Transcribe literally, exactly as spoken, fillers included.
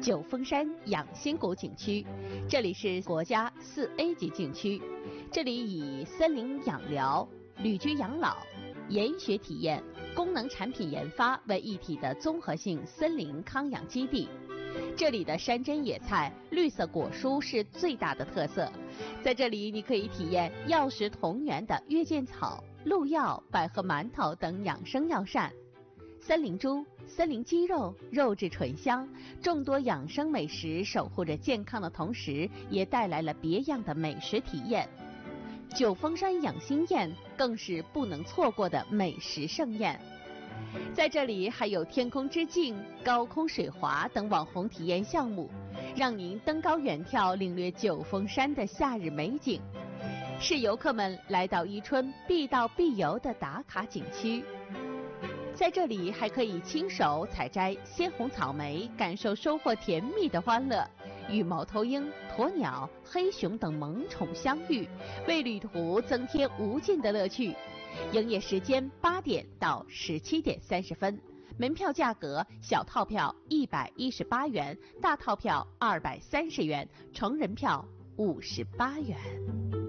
九峰山养心谷景区，这里是国家四 A 级景区，这里以森林养疗、旅居养老、研学体验、功能产品研发为一体的综合性森林康养基地。这里的山珍野菜、绿色果蔬是最大的特色，在这里你可以体验药食同源的月见草、鹿药、百合馒头等养生药膳。森林猪、森林鸡肉，肉质醇香，众多养生美食守护着健康的同时，也带来了别样的美食体验。九峰山养心宴更是不能错过的美食盛宴。在这里还有天空之镜、高空水滑等网红体验项目，让您登高远眺，领略九峰山的夏日美景，是游客们来到伊春必到必游的打卡景区。在这里还可以亲手采摘鲜红草莓，感受收获甜蜜的欢乐，与猫头鹰、鸵鸟、黑熊等萌宠相遇，为旅途增添无尽的乐趣。营业时间八点到十七点三十分，门票价格小套票一百一十八元，大套票二百三十元，成人票五十八元。